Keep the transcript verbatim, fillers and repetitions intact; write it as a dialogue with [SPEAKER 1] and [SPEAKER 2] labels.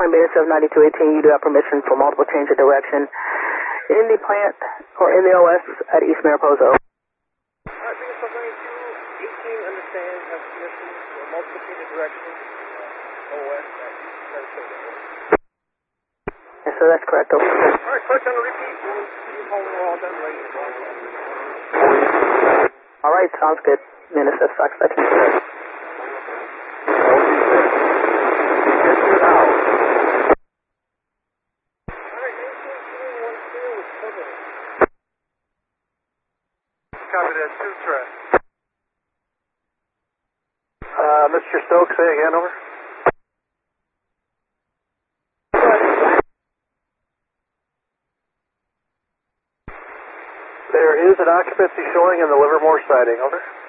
[SPEAKER 1] Beta seven ninety-two eighteen, you do have permission for multiple change of direction in the plant or in the O S at East Mariposa.
[SPEAKER 2] Alright, Beta seven ninety-two eighteen, understand, have permission for multiple change of direction, uh, O S at East Mariposa.
[SPEAKER 1] Yes, sir, that's correct. Over.
[SPEAKER 2] Alright, correct on the repeat. We'll see you home all done, ready to go.
[SPEAKER 1] Alright, sounds good. Minister, sucks. That's good.
[SPEAKER 2] Copy that, two track.
[SPEAKER 3] Uh, Mister Stokes, say again, over. There is an occupancy showing in the Livermore siding, over.